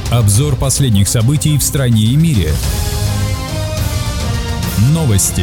Обзор последних событий в стране и мире. Новости.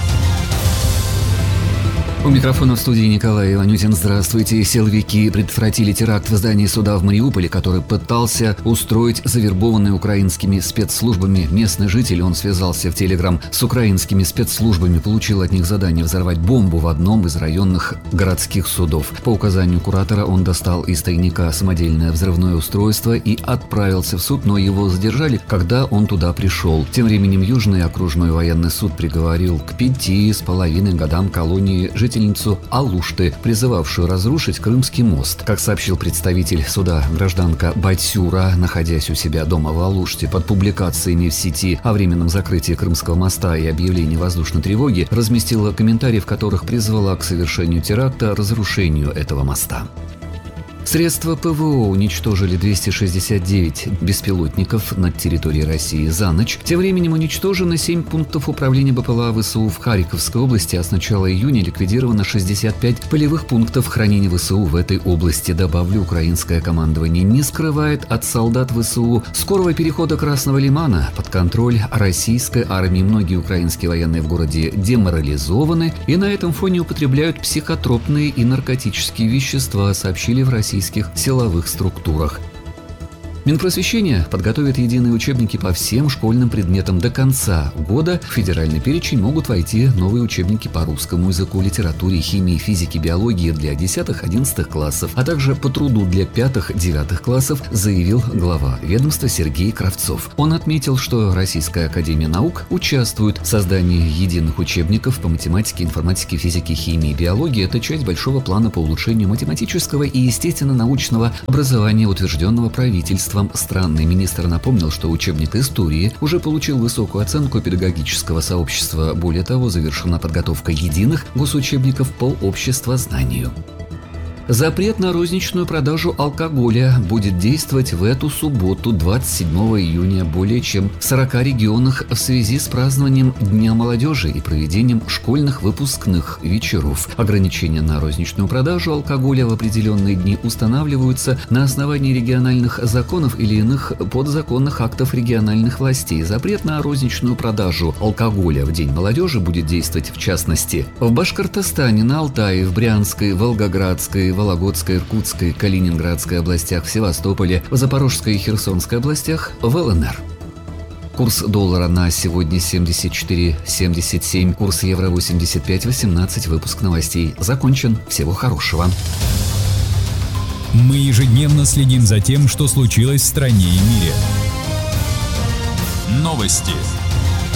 У микрофона в студии Николай Иванютин. Здравствуйте. Силовики предотвратили теракт в здании суда в Мариуполе, который пытался устроить завербованный украинскими спецслужбами местный житель. Он связался в Телеграм с украинскими спецслужбами, получил от них задание взорвать бомбу в одном из районных городских судов. По указанию куратора он достал из тайника самодельное взрывное устройство и отправился в суд, но его задержали, когда он туда пришел. Тем временем Южный окружной военный суд приговорил к 5,5 годам колонии жительницу Алушты, призывавшую разрушить Крымский мост. Как сообщил представитель суда, гражданка Батюра, находясь у себя дома в Алуште под публикациями в сети о временном закрытии Крымского моста и объявлении воздушной тревоги, разместила комментарии, в которых призвала к совершению теракта, разрушению этого моста. Средства ПВО уничтожили 269 беспилотников над территорией России за ночь. Тем временем уничтожено 7 пунктов управления БПЛА ВСУ в Харьковской области, а с начала июня ликвидировано 65 полевых пунктов хранения ВСУ в этой области. Добавлю, украинское командование не скрывает от солдат ВСУ скорого перехода Красного Лимана под контроль российской армии. Многие украинские военные в городе деморализованы и на этом фоне употребляют психотропные и наркотические вещества, сообщили в российских силовых структурах. Минпросвещение подготовит единые учебники по всем школьным предметам до конца года. В федеральный перечень могут войти новые учебники по русскому языку, литературе, химии, физике, биологии для 10-11 классов, а также по труду для 5-9 классов, заявил глава ведомства Сергей Кравцов. Он отметил, что Российская академия наук участвует в создании единых учебников по математике, информатике, физике, химии, биологии. Это часть большого плана по улучшению математического и естественно-научного образования, утвержденного правительством страны. Министр напомнил, что учебник истории уже получил высокую оценку педагогического сообщества. Более того, завершена подготовка единых госучебников по обществознанию. Запрет на розничную продажу алкоголя будет действовать в эту субботу, 27 июня, более чем в 40 регионах в связи с празднованием Дня молодежи и проведением школьных выпускных вечеров. Ограничения на розничную продажу алкоголя в определенные дни устанавливаются на основании региональных законов или иных подзаконных актов региональных властей. Запрет на розничную продажу алкоголя в День молодежи будет действовать, в частности, в Башкортостане, на Алтае, в Брянской, Волгоградской, Вологодской, Иркутской, Калининградской областях, в Севастополе, в Запорожской и Херсонской областях, в ЛНР. Курс доллара на сегодня 74,77, курс евро 85,18. Выпуск новостей закончен. Всего хорошего. Мы ежедневно следим за тем, что случилось в стране и мире. Новости.